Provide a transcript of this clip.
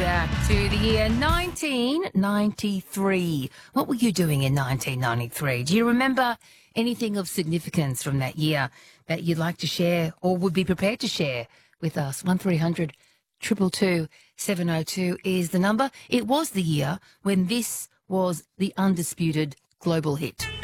back to the year 1993. What were you doing in 1993? Do you remember anything of significance from that year that you'd like to share or would be prepared to share with us? 1300 222 702 is the number. It was the year when this was the undisputed global hit.